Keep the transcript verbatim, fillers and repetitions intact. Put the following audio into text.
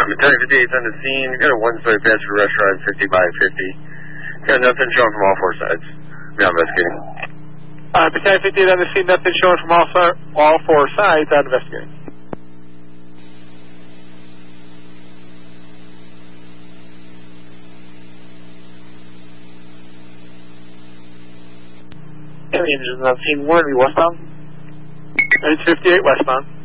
Battalion fifty-eight's on the scene. Got a one-story fast food restaurant, fifty by fifty. Got nothing showing from all four sides. Now investigating. Uh, Battalion fifty-eight on the scene, nothing showing from all, all four sides. Out investigating. Any engines on scene, one, westbound? It's fifty-eight westbound.